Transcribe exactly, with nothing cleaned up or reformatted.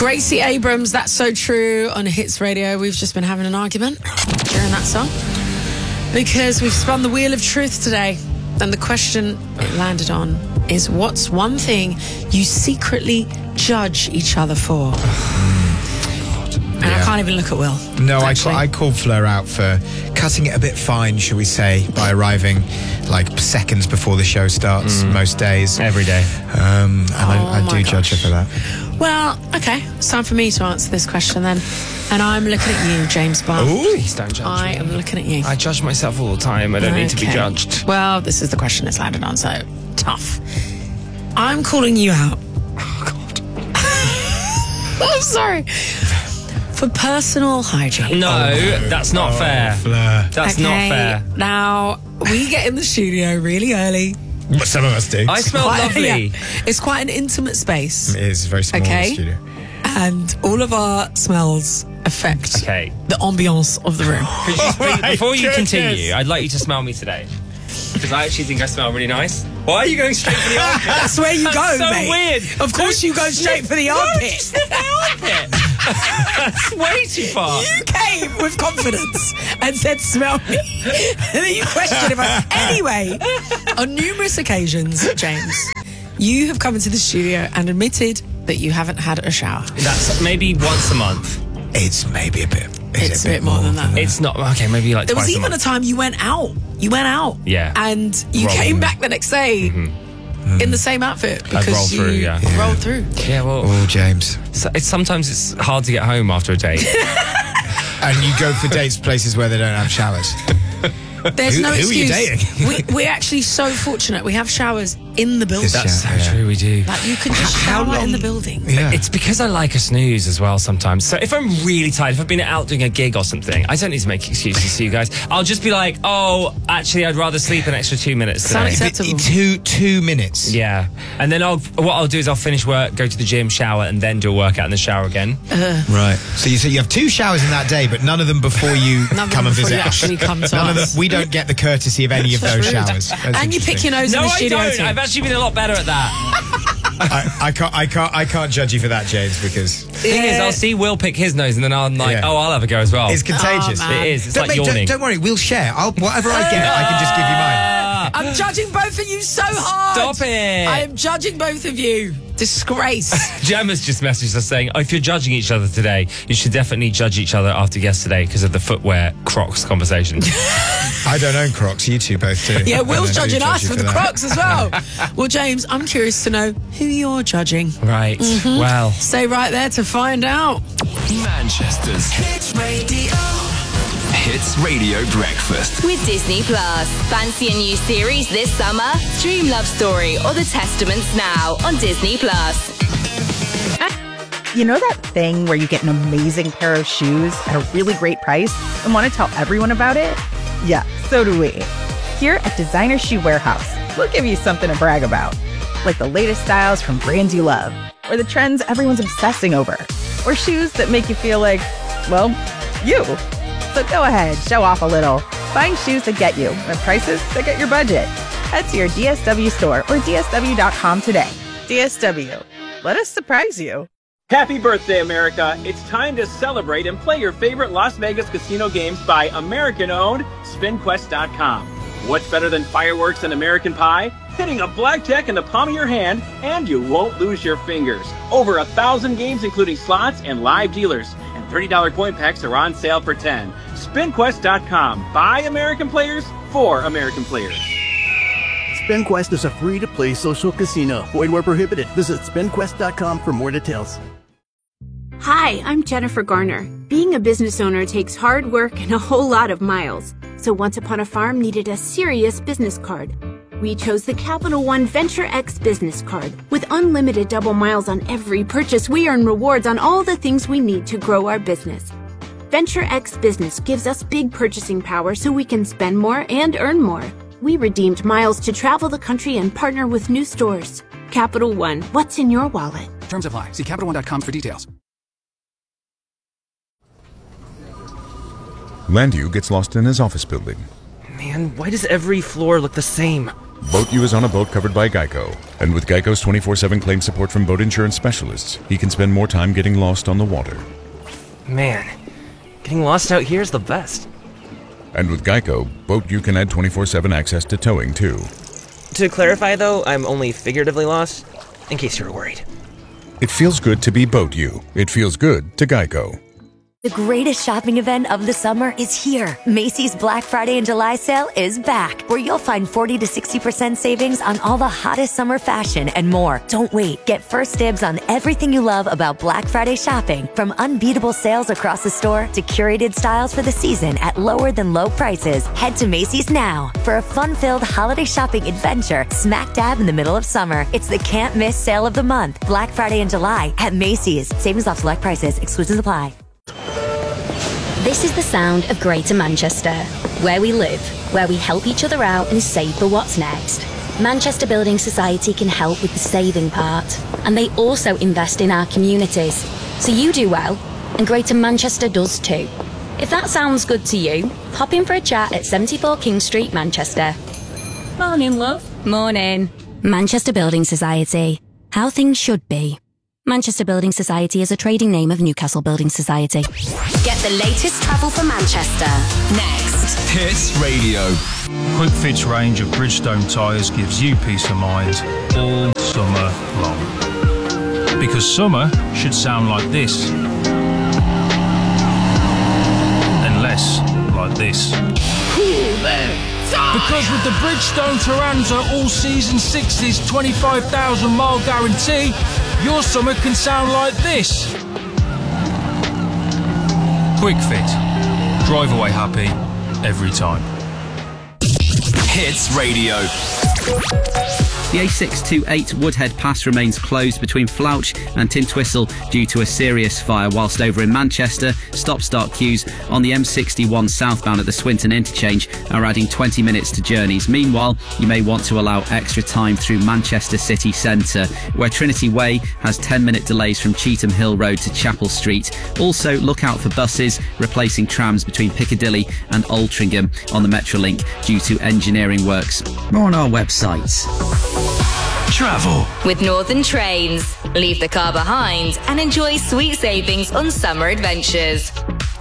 Gracie Abrams, That's So True on Hits Radio. We've just been having an argument during that song because we've spun the wheel of truth today. And the question it landed on is, what's one thing you secretly judge each other for? And yeah. I can't even look at Will. No, I, ca- I called Fleur out for cutting it a bit fine, shall we say, by arriving like seconds before the show starts mm. most days. Every day. Um, and oh I, I do gosh. judge her for that. Well, okay. It's time for me to answer this question then. And I'm looking at you, James Bond. Ooh. Please don't judge I me. am looking at you. I judge myself all the time. I don't okay. need to be judged. Well, this is the question it's landed on, so tough. I'm calling you out. Oh, God. I'm sorry. For personal hygiene. No, oh, that's not oh, fair. Fleur. That's okay, not fair. Now, we get in the studio really early. Some of us do. I smell quite, lovely. Yeah, it's quite an intimate space. It is very small okay? studio. And all of our smells affect okay. the ambiance of the room. You, oh before you goodness. continue, I'd like you to smell me today. Because I actually think I smell really nice. Why are you going straight for the armpit? That's where you That's go, so mate. weird. Of course you go straight for the armpit. Why would you sniff my armpit? That's way too far. You came with confidence and said, smell me. And then you questioned if I... Anyway, on numerous occasions, James, you have come into the studio and admitted that you haven't had a shower. That's maybe once a month. It's maybe a bit... Is it's it a bit more, more than that. It's not... Okay, maybe like there twice was even a, a time you went out. You went out. Yeah. And you Rolling. came back the next day mm-hmm. in the same outfit because I'd roll you through, yeah. yeah. rolled yeah. through. Yeah, well... Oh, James. So it's, sometimes it's hard to get home after a date. And you go for dates places where they don't have showers. There's who, no who excuse. Who are you dating? we, we're actually so fortunate. We have showers in the building. That's so yeah. true, we do. Like you can just shower long? in the building. Yeah. It's because I like a snooze as well sometimes. So if I'm really tired, if I've been out doing a gig or something, I don't need to make excuses to you guys. I'll just be like, oh, actually, I'd rather sleep an extra two minutes today. Unacceptable. Two, two minutes. Yeah. And then I'll, what I'll do is I'll finish work, go to the gym, shower, and then do a workout in the shower again. Uh, right. So you, so you have two showers in that day, but none of them before you none come and before visit you us. Actually come to none us. Of them, we don't get the courtesy of any of those showers. That's and you pick your nose no, in the studio I don't. too. I've actually been a lot better at that. I, I can't. I can't. I can't judge you for that, James, because the thing is, I'll see Will pick his nose, and then I'm like, Yeah. oh, I'll have a go as well. it's contagious. Oh, it is. It's don't, like mate, yawning. don't, don't worry, we'll share. I'll, whatever I get, I can just give you mine. I'm judging both of you so hard. Stop it. I am judging both of you. Disgrace. Gemma's just messaged us saying, oh, if you're judging each other today, you should definitely judge each other after yesterday because of the footwear Crocs conversation. I don't own Crocs. You two both do. Yeah, Will's judging judge us for the that. Crocs as well. Well, James, I'm curious to know who you're judging. Right. Mm-hmm. Well. Stay right there to find out. Manchester's Hits Radio. Hits Radio Breakfast. With Disney Plus. Fancy a new series this summer? Stream Love Story or The Testaments now on Disney Plus. You know that thing where you get an amazing pair of shoes at a really great price and want to tell everyone about it? Yeah, so do we. Here at Designer Shoe Warehouse, we'll give you something to brag about. Like the latest styles from brands you love, or the trends everyone's obsessing over, or shoes that make you feel like, well, you. So go ahead, show off a little. Find shoes that get you at prices that get your budget. Head to your D S W store or D S W dot com today. D S W. Let us surprise you. Happy birthday, America. It's time to celebrate and play your favorite Las Vegas casino games by American-owned Spin Quest dot com. What's better than fireworks and American Pie? Hitting a blackjack in the palm of your hand, and you won't lose your fingers. Over a thousand games, including slots and live dealers. And thirty dollars coin packs are on sale for ten dollars. Spin Quest dot com. By American players, for American players. SpinQuest is a free-to-play social casino. Void where prohibited. Visit Spin Quest dot com for more details. Hi, I'm Jennifer Garner. Being a business owner takes hard work and a whole lot of miles. So Once Upon a Farm needed a serious business card. We chose the Capital One Venture X business card. With unlimited double miles on every purchase, we earn rewards on all the things we need to grow our business. Venture X Business gives us big purchasing power so we can spend more and earn more. We redeemed miles to travel the country and partner with new stores. Capital One, what's in your wallet? Terms apply. See Capital One dot com for details. Landu gets lost in his office building. Man, why does every floor look the same? Boat U is on a boat covered by Geico. And with Geico's twenty-four seven claim support from boat insurance specialists, he can spend more time getting lost on the water. Man, getting lost out here is the best. And with Geico, Boat U can add twenty-four seven access to towing, too. To clarify, though, I'm only figuratively lost, in case you were worried. It feels good to be Boat U. It feels good to Geico. The greatest shopping event of the summer is here. Macy's Black Friday and July sale is back, where you'll find forty to sixty percent savings on all the hottest summer fashion and more. Don't wait. Get first dibs on everything you love about Black Friday shopping, from unbeatable sales across the store to curated styles for the season at lower than low prices. Head to Macy's now for a fun-filled holiday shopping adventure smack dab in the middle of summer. It's the can't miss sale of the month. Black Friday and July at Macy's. Savings off select prices. Exclusions apply. This is the sound of Greater Manchester, where we live, where we help each other out and save for what's next. Manchester Building Society can help with the saving part, and they also invest in our communities. So you do well, and Greater Manchester does too. If that sounds good to you, hop in for a chat at seventy-four King Street, Manchester. Morning, love. Morning. Manchester Building Society. How things should be. Manchester Building Society is a trading name of Newcastle Building Society. Get the latest travel for Manchester. Next. Hits Radio. Quick Fit's range of Bridgestone tyres gives you peace of mind all summer long. Because summer should sound like this. And less like this. Cool there. Because with the Bridgestone Taranza all-season sixties twenty-five thousand mile guarantee, your summer can sound like this. Quick Fit. Drive away happy every time. Hits Radio. The A six twenty-eight Woodhead Pass remains closed between Flouch and Tintwistle due to a serious fire, whilst over in Manchester, stop-start queues on the M sixty-one southbound at the Swinton interchange are adding twenty minutes to journeys. Meanwhile, you may want to allow extra time through Manchester city centre, where Trinity Way has ten minute delays from Cheetham Hill Road to Chapel Street. Also, look out for buses replacing trams between Piccadilly and Altrincham on the Metrolink due to engineering works. More on our website. Travel with Northern Trains. Leave the car behind and enjoy sweet savings on summer adventures.